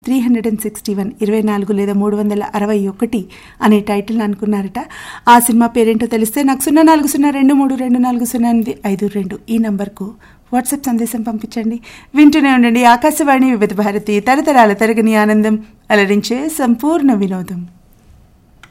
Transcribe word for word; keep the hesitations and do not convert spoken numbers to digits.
Three hundred and sixty one ఇరవై నాలుగు లేదా మూడు వందల అరవై ఒకటి అనే టైటిల్ అనుకున్నారట. ఆ సినిమా పేరేంటో తెలిస్తే నాకు సున్నా నాలుగు సున్నా రెండు మూడు రెండు నాలుగు సున్నా ఎనిమిది ఐదు రెండు ఈ నంబర్కు వాట్సాప్ సందేశం పంపించండి. వింటూనే ఉండండి ఆకాశవాణి వివిధ భారతి, తరతరాల తరగని ఆనందం, అలరించే సంపూర్ణ వినోదం.